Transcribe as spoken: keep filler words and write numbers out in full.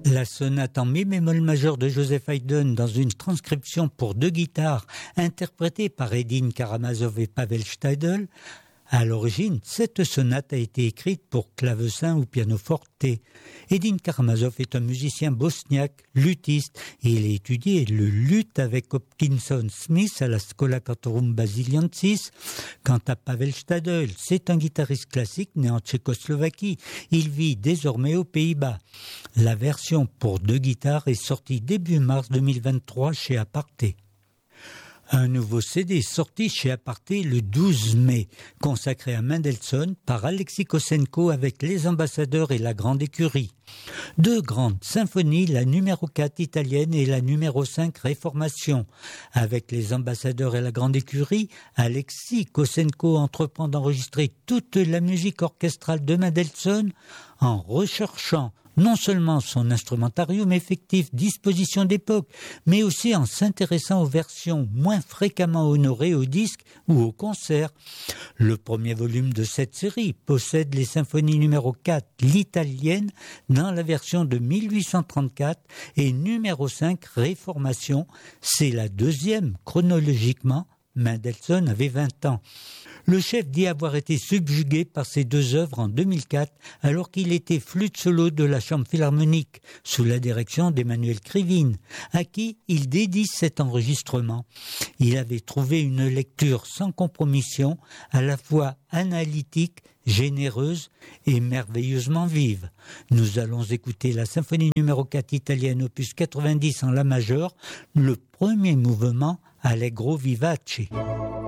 La sonate en mi bémol majeur de Joseph Haydn dans une transcription pour deux guitares interprétée par Edin Karamazov et Pavel Steidl. À l'origine, cette sonate a été écrite pour clavecin ou pianoforte. Edin Karamazov est un musicien bosniaque, luthiste, et il a étudié le luth avec Hopkinson Smith à la Schola Cantorum Basiliensis. Quant à Pavel Steidl, c'est un guitariste classique né en Tchécoslovaquie. Il vit désormais aux Pays-Bas. La version pour deux guitares est sortie début mars deux mille vingt-trois chez Aparté. Un nouveau C D sorti chez Aparté le douze mai, consacré à Mendelssohn par Alexis Kosenko avec Les Ambassadeurs et La Grande Écurie. Deux grandes symphonies, la numéro quatre italienne et la numéro cinq Réformation. Avec Les Ambassadeurs et La Grande Écurie, Alexis Kosenko entreprend d'enregistrer toute la musique orchestrale de Mendelssohn en recherchant non seulement son instrumentarium effectif, disposition d'époque, mais aussi en s'intéressant aux versions moins fréquemment honorées au disque ou au concert. Le premier volume de cette série possède les symphonies numéro quatre, l'italienne, dans la version de mille huit cent trente-quatre, et numéro cinq, Réformation. C'est la deuxième chronologiquement. Mendelssohn avait vingt ans. Le chef dit avoir été subjugué par ces deux œuvres en deux mille quatre, alors qu'il était flûte solo de la Chambre philharmonique, sous la direction d'Emmanuel Krivine, à qui il dédie cet enregistrement. Il avait trouvé une lecture sans compromission, à la fois analytique, généreuse et merveilleusement vive. Nous allons écouter la symphonie numéro quatre italienne opus quatre-vingt-dix en la majeure, le premier mouvement Allegro vivace.